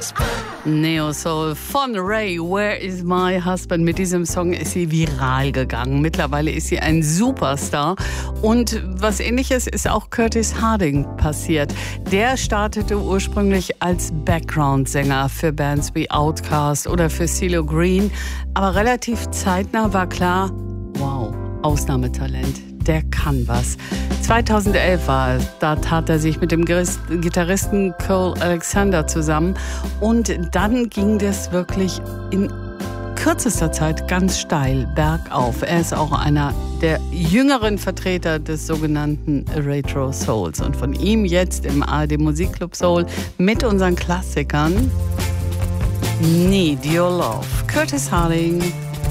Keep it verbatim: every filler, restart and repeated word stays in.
Neo Soul von Ray, Where is my husband? Mit diesem Song ist sie viral gegangen. Mittlerweile ist sie ein Superstar. Und was Ähnliches ist auch Curtis Harding passiert. Der startete ursprünglich als Background-Sänger für Bands wie Outkast oder für CeeLo Green. Aber relativ zeitnah war klar, wow, Ausnahmetalent. Der kann was. zweitausendelf war es, da tat er sich mit dem Gitarristen Cole Alexander zusammen und dann ging das wirklich in kürzester Zeit ganz steil bergauf. Er ist auch einer der jüngeren Vertreter des sogenannten Retro Souls und von ihm jetzt im A R D Musikclub Soul mit unseren Klassikern Need Your Love. Curtis Harding.